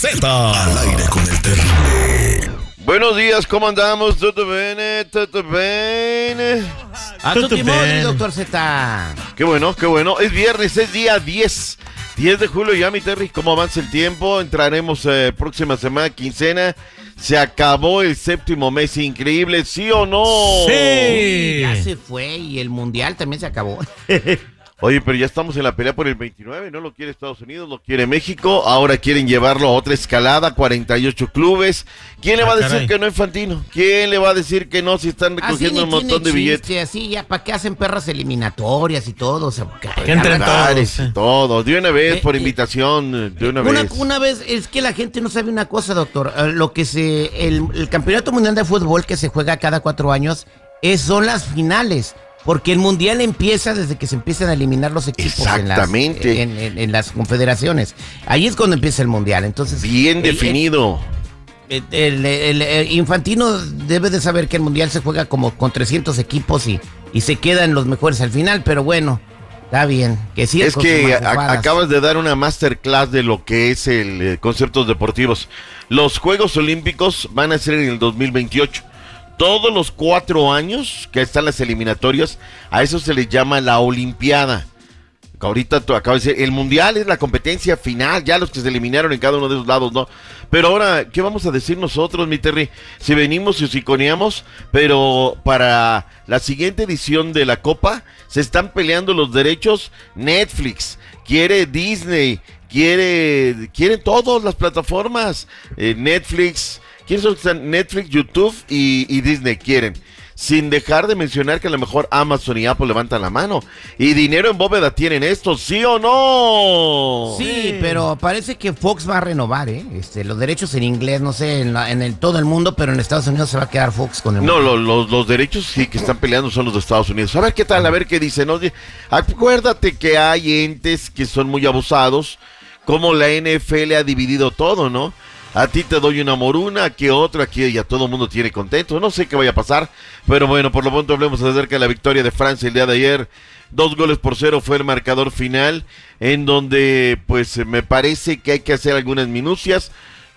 Z. Al aire con el terrible. Buenos días, ¿cómo andamos? ¿Todo bien? ¿Todo bien? A tu timón, doctor Z. Qué bueno, qué bueno. Es viernes, es día 10 de julio ya, mi Terry. ¿Cómo avanza el tiempo? Entraremos próxima semana, quincena. Se acabó el séptimo mes, increíble, ¿sí o no? Sí. Ya se fue y el mundial también se acabó. Oye, pero ya estamos en la pelea por el 29, no lo quiere Estados Unidos, lo quiere México, ahora quieren llevarlo a otra escalada, 48 clubes. ¿Quién le va a decir que no, Infantino? ¿Quién le va a decir que no si están recogiendo un montón de billetes? Así ya, ¿para qué hacen perras eliminatorias y todo? O sea, que entren todos, de una vez, por invitación, de una vez. Una vez, es que la gente no sabe una cosa, doctor, el campeonato mundial de fútbol que se juega cada 4 años, son las finales. Porque el mundial empieza desde que se empiezan a eliminar los equipos. Exactamente. En las confederaciones. Ahí es cuando empieza el mundial. Entonces, bien definido. El Infantino debe de saber que el mundial se juega como con 300 equipos y se quedan los mejores al final, pero bueno, está bien. Que sí es que acabas de dar una masterclass de lo que es el conceptos deportivos. Los Juegos Olímpicos van a ser en el 2028. Todos los 4 años que están las eliminatorias, a eso se les llama la Olimpiada. Ahorita tú acabas de decir, el Mundial es la competencia final, ya los que se eliminaron en cada uno de esos lados, ¿no? Pero ahora, ¿qué vamos a decir nosotros, mi Terry? Si venimos y siconeamos, pero para la siguiente edición de la Copa, se están peleando los derechos Netflix, quiere Disney, quieren todas las plataformas, Netflix... ¿Quiénes son que están? Netflix, YouTube y Disney quieren? Sin dejar de mencionar que a lo mejor Amazon y Apple levantan la mano. Y dinero en bóveda tienen esto, ¿sí o no? Sí, pero parece que Fox va a renovar, los derechos en inglés, no sé, en todo el mundo, pero en Estados Unidos se va a quedar Fox con el mundo. No, los derechos sí que están peleando son los de Estados Unidos. A ver qué tal, a ver qué dicen. Oye, acuérdate que hay entes que son muy abusados, como la NFL ha dividido todo, ¿no? A ti te doy una moruna, que otra, aquí ya todo el mundo tiene contento. No sé qué vaya a pasar, pero bueno, por lo pronto hablemos acerca de la victoria de Francia el día de ayer. 2-0 fue el marcador final, en donde pues me parece que hay que hacer algunas minucias.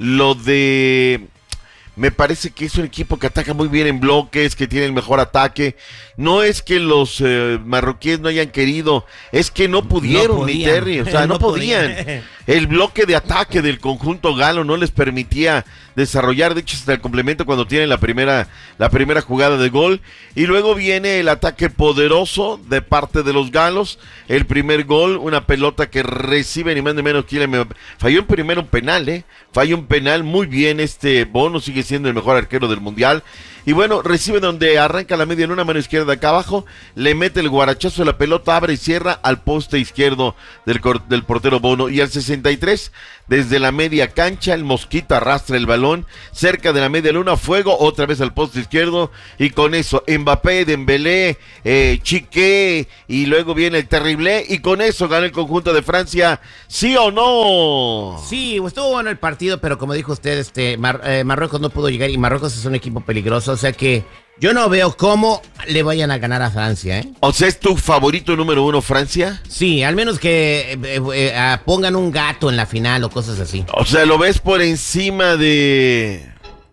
Me parece que es un equipo que ataca muy bien en bloques, que tiene el mejor ataque. No es que los marroquíes no hayan querido, es que no pudieron, ni Terry, o sea, no podían. El bloque de ataque del conjunto galo no les permitía desarrollar, de hecho hasta el complemento cuando tienen la primera jugada de gol. Y luego viene el ataque poderoso de parte de los galos. El primer gol, una pelota que recibe ni más ni menos. Falló en primero un penal, falló un penal muy bien. Bono sigue siendo el mejor arquero del mundial. Y bueno, recibe donde arranca la media en una mano izquierda acá abajo, le mete el guarachazo de la pelota, abre y cierra al poste izquierdo del portero Bono. Y al 63, desde la media cancha, el Mosquito arrastra el balón cerca de la media luna, fuego, otra vez al poste izquierdo, y con eso Mbappé, Dembélé, Chiqué, y luego viene el terrible, y con eso gana el conjunto de Francia, ¿sí o no? Sí, estuvo bueno el partido, pero como dijo usted, Marruecos no pudo llegar, y Marruecos es un equipo peligroso, o sea que yo no veo cómo le vayan a ganar a Francia, O sea, ¿es tu favorito número 1 Francia? Sí, al menos que pongan un gato en la final o cosas así. O sea, ¿lo ves por encima de...?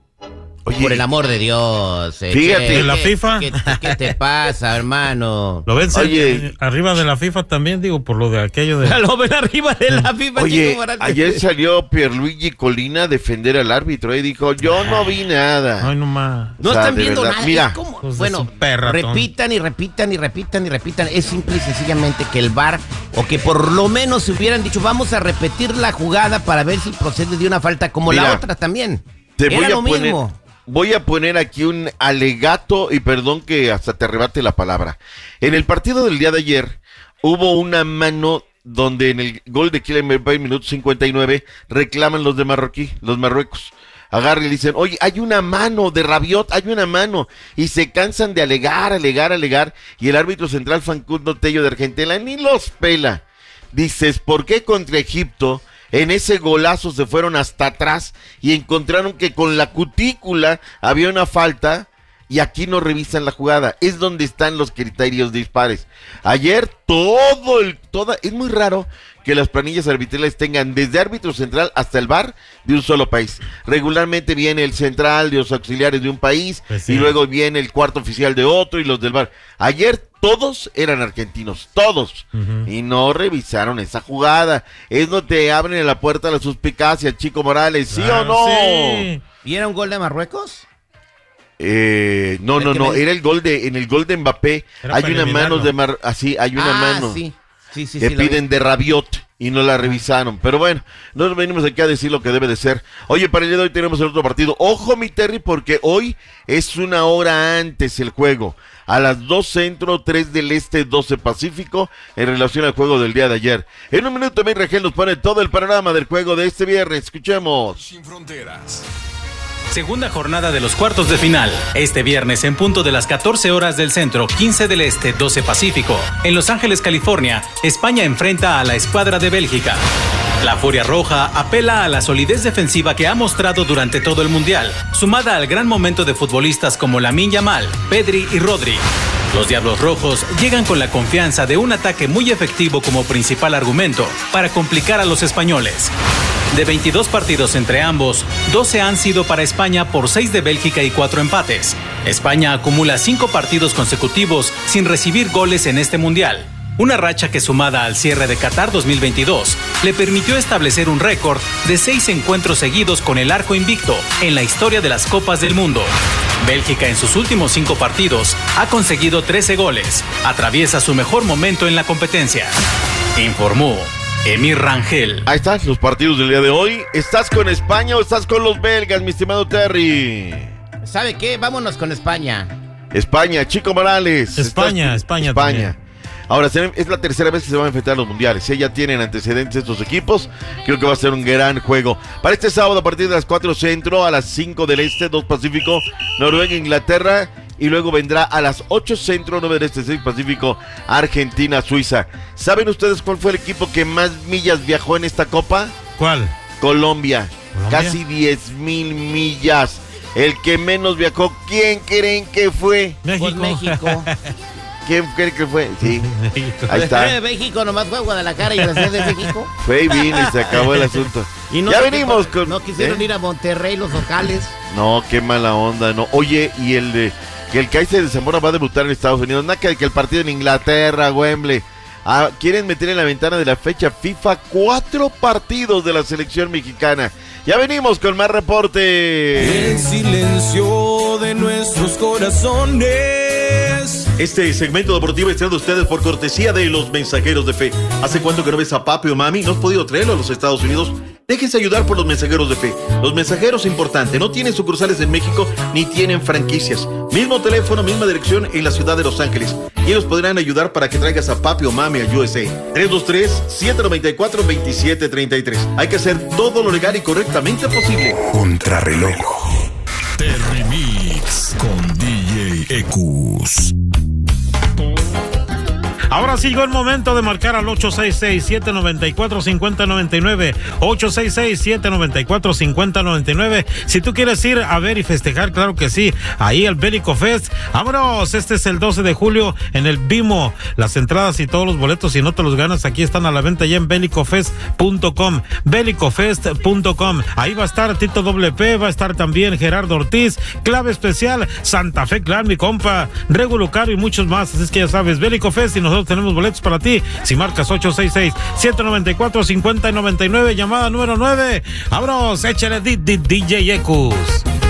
Oye, por el amor de Dios. Fíjate. ¿De la FIFA? ¿Qué te pasa, hermano? ¿Lo ven arriba de la FIFA también? Digo, por lo de aquello de... Lo ven arriba de la FIFA. Oye, ayer salió Pierluigi Colina a defender al árbitro y dijo, yo no vi nada. Ay, no más. No están viendo nada. Mira. Bueno, repitan y repitan y repitan y repitan. Es simple y sencillamente que el VAR, o que por lo menos se hubieran dicho, vamos a repetir la jugada para ver si procede de una falta como la otra también. Era lo mismo. Voy a poner aquí un alegato, y perdón que hasta te arrebate la palabra. En el partido del día de ayer hubo una mano donde en el gol de Kylian Mbappé, minuto 59, reclaman los Marruecos. Agarran y dicen, oye, hay una mano de Rabiot, hay una mano. Y se cansan de alegar. Y el árbitro central, Facundo Tello de Argentina, ni los pela. Dices, ¿por qué contra Egipto en ese golazo se fueron hasta atrás y encontraron que con la cutícula había una falta y aquí no revisan la jugada. Es donde están los criterios dispares. Ayer es muy raro que las planillas arbitrales tengan desde árbitro central hasta el VAR de un solo país. Regularmente viene el central de los auxiliares de un país, pues sí, y luego viene el cuarto oficial de otro y los del VAR. Ayer todos eran argentinos, todos, y no revisaron esa jugada. Es donde te abren la puerta a la suspicacia, Chico Morales, ¿sí o no? Sí. ¿Y era un gol de Marruecos? No, era el gol en el gol de Mbappé. Hay una mano hay una mano. Sí. Sí, que piden de Rabiot y no la revisaron. Pero bueno, nos venimos aquí a decir lo que debe de ser. Oye, para el día de hoy tenemos el otro partido. Ojo, mi Terry, porque hoy es 1 hora antes el juego. A las 2 Centro, 3 del Este, 12 Pacífico, en relación al juego del día de ayer. En un minuto, mi Regel nos pone todo el panorama del juego de este viernes. Escuchemos. Sin fronteras. Segunda jornada de los cuartos de final. Este viernes en punto de las 14 horas del Centro, 15 del Este, 12 Pacífico. En Los Ángeles, California, España enfrenta a la escuadra de Bélgica. La Furia Roja apela a la solidez defensiva que ha mostrado durante todo el Mundial, sumada al gran momento de futbolistas como Lamine Yamal, Pedri y Rodri. Los Diablos Rojos llegan con la confianza de un ataque muy efectivo como principal argumento para complicar a los españoles. De 22 partidos entre ambos, 12 han sido para España por 6 de Bélgica y 4 empates. España acumula 5 partidos consecutivos sin recibir goles en este Mundial. Una racha que, sumada al cierre de Qatar 2022, le permitió establecer un récord de 6 encuentros seguidos con el arco invicto en la historia de las Copas del Mundo. Bélgica en sus últimos 5 partidos ha conseguido 13 goles. Atraviesa su mejor momento en la competencia. Informó Emir Rangel. Ahí están los partidos del día de hoy. ¿Estás con España o estás con los belgas, mi estimado Terry? ¿Sabe qué? Vámonos con España. España, Chico Morales. España. Ahora, es la tercera vez que se van a enfrentar a los mundiales. Ya tienen antecedentes estos equipos. Creo que va a ser un gran juego. Para este sábado, a partir de las 4 Centro, a las 5 del Este, 2 Pacífico, Noruega, Inglaterra. Y luego vendrá a las 8 Centro, 9 del Este, 6 Pacífico, Argentina, Suiza. ¿Saben ustedes cuál fue el equipo que más millas viajó en esta Copa? ¿Cuál? Colombia. Casi 10,000 millas. El que menos viajó, ¿quién creen que fue? México. ¿Quién cree que fue? Sí, ahí está. México nomás fue a Guadalajara y la Ciudad de México. Fue y vino y se acabó el asunto. Y no ya venimos con... No quisieron ir a Monterrey los locales. No, qué mala onda, no. Oye, y que el Kaiser de Zamora va a debutar en Estados Unidos. Nada que el partido en Inglaterra, Wembley. Quieren meter en la ventana de la fecha FIFA 4 partidos de la selección mexicana. Ya venimos con más reporte. El silencio de nuestros corazones. Este segmento deportivo es traído a ustedes por cortesía de los Mensajeros de Fe. ¿Hace cuánto que no ves a papi o mami? ¿No has podido traerlo a los Estados Unidos? Déjense ayudar por los Mensajeros de Fe. Los Mensajeros, importante, no tienen sucursales en México ni tienen franquicias. Mismo teléfono, misma dirección en la ciudad de Los Ángeles. Y ellos podrán ayudar para que traigas a papi o mami a USA. 323-794-2733. Hay que hacer todo lo legal y correctamente posible. Contrarreloj. Terry Mix con DJ Ecus. Ahora sí llegó el momento de marcar al 866-794-5099. 866-794-5099. Si tú quieres ir a ver y festejar, claro que sí, ahí al Bélico Fest. ¡Vámonos! Este es el 12 de julio en el Bimo. Las entradas y todos los boletos, si no te los ganas, aquí están a la venta ya en belicofest.com. belicofest.com. Ahí va a estar Tito WP, va a estar también Gerardo Ortiz, Clave Especial, Santa Fe Clan, mi compa, Regu Lucario y muchos más. Así es que ya sabes, Bélico Fest, y nosotros tenemos boletos para ti. Si marcas 866-794-5099, llamada número 9. ¡Vámonos! Échale DJ Ecus.